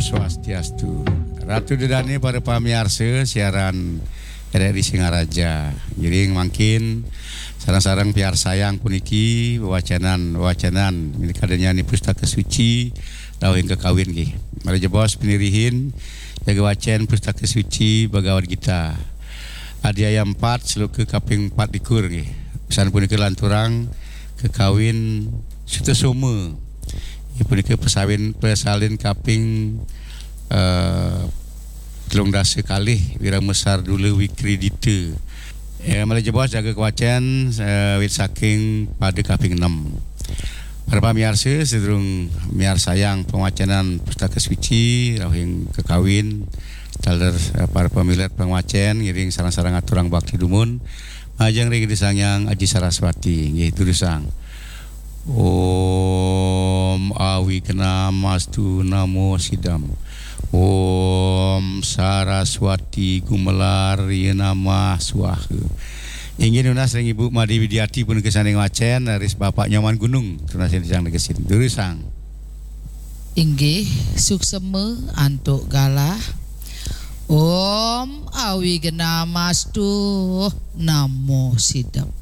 Swastiastu. Ratu Dedani para pamiarsa siaran RRI Singaraja. Jadi makin sarang-sarang piar sayang puniki wawacanan ini kadanya ni pustaka suci tahu yang kekawin ki. Mari jebos penirihin jaga wacan pustaka suci Bhagavad Gita. Adhyaya 4 seluka kaping 4 dikur ki. Pesan puniki lanturang kekawin suta soma. Puniki pesalin kaping telung dasa kalih wira mesar dulu wikredita. Malah jebos jaga kewacan wit saking pada kaping 6. Para pamiarsa sedurung miar sayang pengawacanan pustaka suci rahing kekawin taler para pemilat pengawacan ngiring sarang-sarang aturang bakti dumun majang regi disangyang Aji Saraswati nggih tulisang Om Awi Kenamastu Namo Sidam Om Saraswati Gumelar Yenama Swaha. Ingin unas ring Ibu Madi Widiati pun kesaning wacen aris Bapak Nyoman Gunung tunasin disang negesin durusang. Inggih sukseme antuk galah Om Awi Genamastu Namo Sidam